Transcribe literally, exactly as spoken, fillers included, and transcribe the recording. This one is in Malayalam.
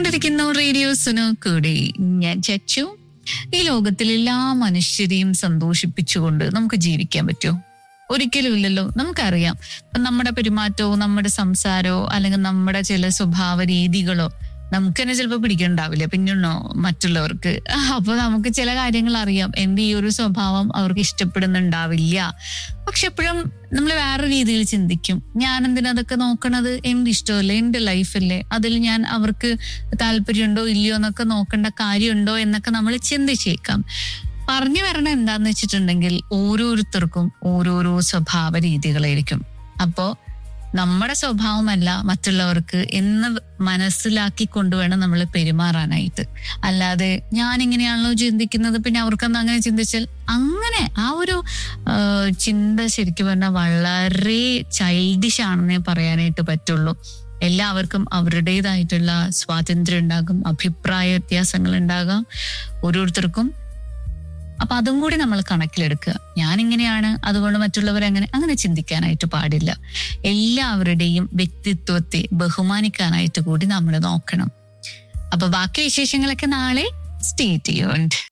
കേട്ടുകൊണ്ടിരിക്കുന്ന റേഡിയോ സുനോ കൂടെ ഞാൻ ചച്ചു. ഈ ലോകത്തിൽ എല്ലാ മനുഷ്യരെയും സന്തോഷിപ്പിച്ചുകൊണ്ട് നമുക്ക് ജീവിക്കാൻ പറ്റുമോ? ഒരിക്കലും ഇല്ലല്ലോ. നമുക്കറിയാം, നമ്മുടെ പെരുമാറ്റമോ നമ്മുടെ സംസാരമോ അല്ലെങ്കിൽ നമ്മുടെ ചില സ്വഭാവ രീതികളോ നമുക്ക് തന്നെ ചിലപ്പോൾ പിടിക്കണ്ടാവില്ല, പിന്നെയുണ്ടോ മറ്റുള്ളവർക്ക്. അപ്പൊ നമുക്ക് ചില കാര്യങ്ങൾ അറിയാം, എന്റെ ഈ ഒരു സ്വഭാവം അവർക്ക് ഇഷ്ടപ്പെടുന്നുണ്ടാവില്ല. പക്ഷെ എപ്പോഴും നമ്മൾ വേറെ രീതിയിൽ ചിന്തിക്കും, ഞാൻ എന്തിനാ അതൊക്കെ നോക്കണത്, എന്റെ ഇഷ്ടമല്ലേ, എന്റെ ലൈഫല്ലേ, അതിൽ ഞാൻ അവർക്ക് താല്പര്യമുണ്ടോ ഇല്ലയോ എന്നൊക്കെ നോക്കേണ്ട കാര്യമുണ്ടോ എന്നൊക്കെ നമ്മൾ ചിന്തിച്ചേക്കാം. പറഞ്ഞു വരണം എന്താന്ന് വെച്ചിട്ടുണ്ടെങ്കിൽ, ഓരോരുത്തർക്കും ഓരോരോ സ്വഭാവ രീതികളായിരിക്കും. അപ്പോ നമ്മുടെ സ്വഭാവമല്ല മറ്റുള്ളവർക്ക് എന്ന് മനസ്സിലാക്കി കൊണ്ടുവേണം നമ്മൾ പെരുമാറാനായിട്ട്. അല്ലാതെ ഞാൻ ഇങ്ങനെയാണല്ലോ ചിന്തിക്കുന്നത്, പിന്നെ അവർക്കൊന്നും അങ്ങനെ ചിന്തിച്ചാൽ അങ്ങനെ ആ ഒരു ചിന്ത ശരിക്കും പറഞ്ഞാൽ വളരെ ചൈൽഡിഷ് ആണെന്നേ പറയാനായിട്ട് പറ്റുള്ളൂ. എല്ലാവർക്കും അവരുടേതായിട്ടുള്ള സ്വാതന്ത്ര്യം ഉണ്ടാകും, അഭിപ്രായ വ്യത്യാസങ്ങൾ ഉണ്ടാകാം ഓരോരുത്തർക്കും. അപ്പൊ അതും കൂടി നമ്മൾ കണക്കിലെടുക്കുക. ഞാനിങ്ങനെയാണ് അതുകൊണ്ട് മറ്റുള്ളവർ അങ്ങനെ അങ്ങനെ ചിന്തിക്കാനായിട്ട് പാടില്ല. എല്ലാവരുടെയും വ്യക്തിത്വത്തെ ബഹുമാനിക്കാനായിട്ട് കൂടി നമ്മൾ നോക്കണം. അപ്പൊ ബാക്കി വിശേഷങ്ങളൊക്കെ നാളെ സ്റ്റേ ട്യൂൺഡ്.